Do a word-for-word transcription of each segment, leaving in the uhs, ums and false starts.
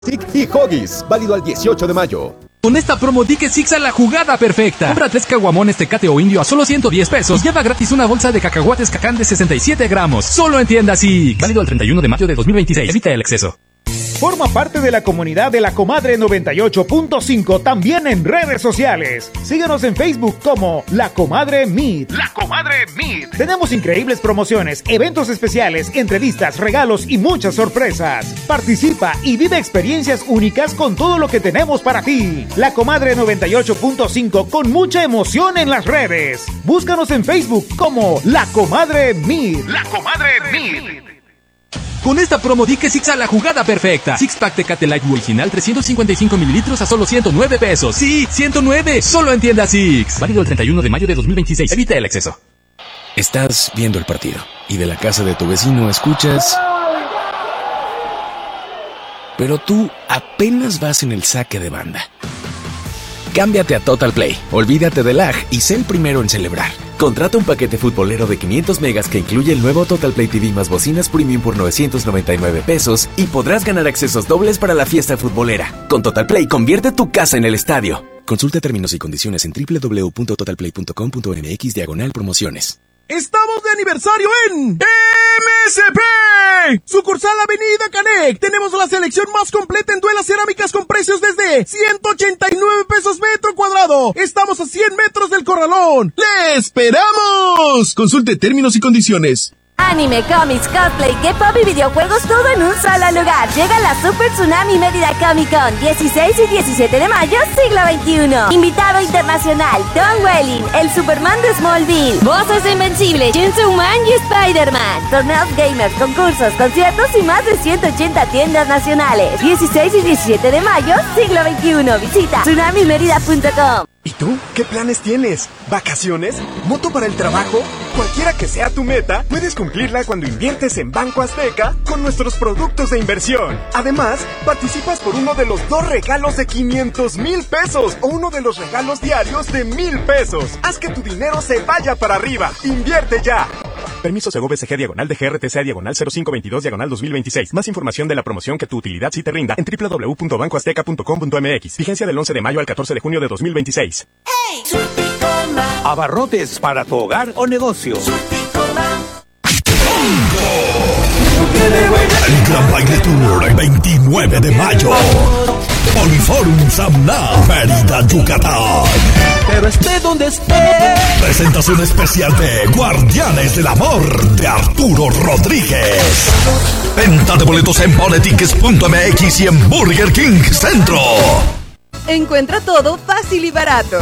Stick y Huggies, válido al dieciocho de mayo. Con esta promo di que Six a la jugada perfecta. Compra tres caguamones Tecate o Indio a solo ciento diez pesos. Lleva gratis una bolsa de cacahuates Cacán de sesenta y siete gramos. Solo en tienda Six. Válido el treinta y uno de mayo de dos mil veintiséis. Evita el exceso. Forma parte de la comunidad de La Comadre noventa y ocho punto cinco también en redes sociales. Síguenos en Facebook como La Comadre Meet. La Comadre Meet. Tenemos increíbles promociones, eventos especiales, entrevistas, regalos y muchas sorpresas. Participa y vive experiencias únicas con todo lo que tenemos para ti. La Comadre noventa y ocho punto cinco con mucha emoción en las redes. Búscanos en Facebook como La Comadre Meet. La Comadre Meet. Con esta promo di que Six a la jugada perfecta. Six Pack Tecate Light original trescientos cincuenta y cinco mililitros a solo ciento nueve pesos. Sí, ciento nueve. Solo en tienda Six. Válido el treinta y uno de mayo de dos mil veintiséis. Evita el exceso. Estás viendo el partido y de la casa de tu vecino escuchas... Pero tú apenas vas en el saque de banda. Cámbiate a Total Play, olvídate del lag y sé el primero en celebrar. Contrata un paquete futbolero de quinientos megas que incluye el nuevo Total Play T V más bocinas premium por novecientos noventa y nueve pesos y podrás ganar accesos dobles para la fiesta futbolera. Con Total Play, convierte tu casa en el estadio. Consulta términos y condiciones en doble u doble u doble u punto total play punto com punto m x diagonal promociones. ¡Estamos de aniversario en M S P! Sucursal Avenida Canec. Tenemos la selección más completa en duelas cerámicas con precios desde ciento ochenta y nueve pesos metro cuadrado. Estamos a cien metros del corralón. ¡Le esperamos! Consulte términos y condiciones. Anime, cómics, cosplay, K-pop y videojuegos todo en un solo lugar. Llega la Super Tsunami Mérida Comic Con, dieciséis y diecisiete de mayo, siglo veintiuno. Invitado internacional, Tom Welling, el Superman de Smallville, Voces de Invencible, Chainsaw Man y Spider-Man. Torneos gamers, concursos, conciertos y más de ciento ochenta tiendas nacionales. dieciséis y diecisiete de mayo, siglo veintiuno. Visita tsunami merida punto com. ¿Y tú? ¿Qué planes tienes? ¿Vacaciones? ¿Moto para el trabajo? Cualquiera que sea tu meta, puedes cumplirla cuando inviertes en Banco Azteca con nuestros productos de inversión. Además, participas por uno de los dos regalos de quinientos mil pesos o uno de los regalos diarios de mil pesos. Haz que tu dinero se vaya para arriba. ¡Invierte ya! Permiso Segov S G diagonal de G R T C diagonal cero cinco veintidós diagonal dos mil veintiséis. Más información de la promoción que tu utilidad sí te rinda en doble u doble u doble u punto banco azteca punto com punto m x. Vigencia del once de mayo al catorce de junio de dos mil veintiséis. Hey, abarrotes para tu hogar o negocio. El Gran Baile Tour el veintinueve de mayo. Poliforum Samna, Mérida, Yucatán. Pero esté donde esté. Presentación especial de Guardianes del Amor de Arturo Rodríguez. Venta de boletos en boletickets punto m x y en Burger King Centro. Encuentra todo fácil y barato.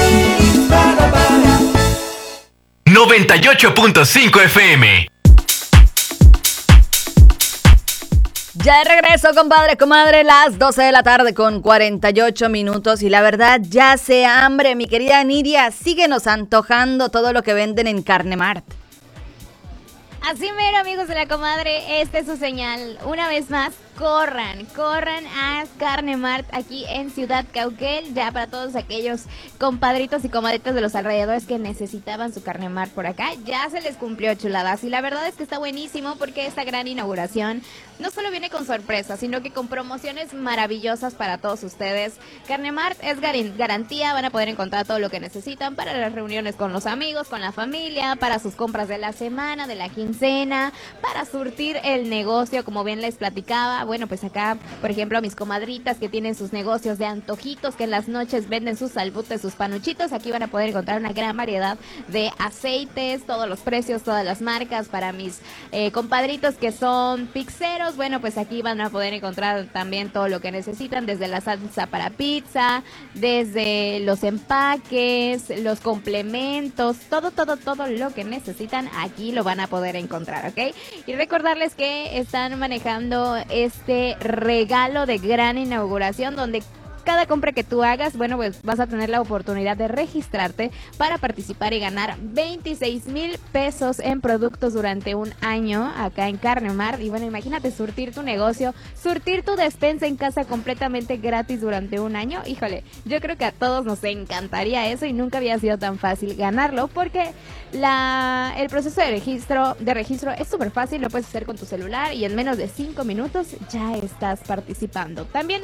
noventa y ocho punto cinco F M. Ya de regreso, compadre, comadre, las doce de la tarde con cuarenta y ocho minutos y la verdad ya hace hambre, mi querida Nidia, síguenos antojando todo lo que venden en Carnemart. Así mero, amigos de la comadre, esta es su señal. Una vez más, corran, corran a Carnemart aquí en Ciudad Cauquel, ya para todos aquellos compadritos y comadritas de los alrededores que necesitaban su Carnemart por acá, ya se les cumplió, chuladas, y la verdad es que está buenísimo porque esta gran inauguración no solo viene con sorpresas, sino que con promociones maravillosas para todos ustedes. Carnemart es gar- garantía, van a poder encontrar todo lo que necesitan para las reuniones con los amigos, con la familia, para sus compras de la semana, de la quincena, para surtir el negocio, como bien les platicaba. Bueno, pues acá, por ejemplo, mis comadritas que tienen sus negocios de antojitos, que en las noches venden sus salbutes, sus panuchitos, aquí van a poder encontrar una gran variedad de aceites, todos los precios, todas las marcas. Para mis eh, compadritos que son pizzeros, bueno, pues aquí van a poder encontrar también todo lo que necesitan, desde la salsa para pizza, desde los empaques, los complementos, todo, todo, todo lo que necesitan, aquí lo van a poder encontrar, ¿ok? Y recordarles que están manejando este regalo de gran inauguración donde cada compra que tú hagas, bueno, pues vas a tener la oportunidad de registrarte para participar y ganar veintiséis mil pesos en productos durante un año acá en Carne Mart. Y bueno, imagínate surtir tu negocio, surtir tu despensa en casa completamente gratis durante un año. Híjole, yo creo que a todos nos encantaría eso y nunca había sido tan fácil ganarlo porque la, el proceso de registro, de registro es súper fácil, lo puedes hacer con tu celular y en menos de cinco minutos ya estás participando. También